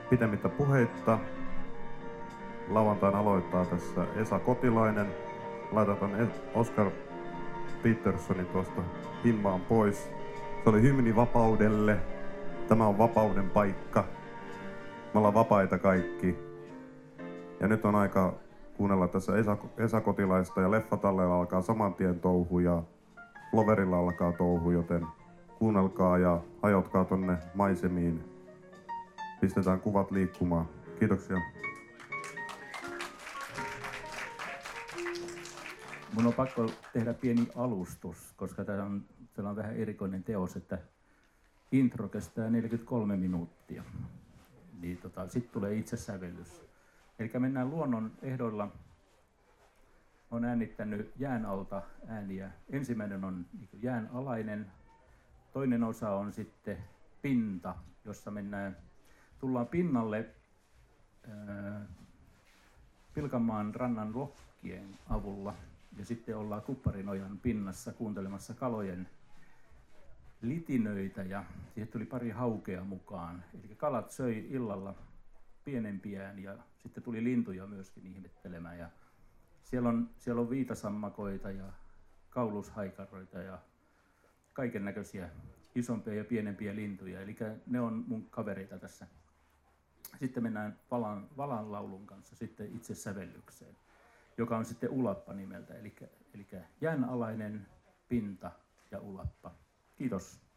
Pitemmittä puheitta lauantain aloittaa tässä Esa Kotilainen. Laitetaan Oscar Petersonin tuosta himmaan pois. Se oli hymni vapaudelle. Tämä on vapauden paikka. Me ollaan vapaita kaikki. Ja nyt on aika kuunnella tässä Esa Kotilaista, ja Leffatallella alkaa saman tien touhu ja Floverilla alkaa touhu, joten kuunnelkaa ja hajotkaa tonne maisemiin. Pistetään kuvat liikkumaan. Kiitoksia. Mun on pakko tehdä pieni alustus, koska tämä on vähän erikoinen teos, että intro kestää 43 minuuttia. Niin sitten tulee itsesävellys. Eli mennään luonnon ehdoilla. Olen äänittänyt jään alta ääniä. Ensimmäinen on jään alainen. Toinen osa on sitten pinta, jossa tullaan pinnalle Pilkanmaan rannan lokkien avulla. Ja sitten ollaan Kupparinojan pinnassa kuuntelemassa kalojen litinöitä ja siihen tuli pari haukea mukaan. Eli kalat söi illalla pienempiään ja sitten tuli lintuja myöskin ihmettelemään. Ja siellä on viitasammakoita ja kaulushaikaroita ja kaiken näköisiä isompia ja pienempiä lintuja. Eli ne on mun kavereita tässä. Sitten mennään Valan laulun kanssa sitten itse sävellykseen, joka on sitten ulappa nimeltä. Eli jäänalainen, pinta ja ulappa. Kiitos.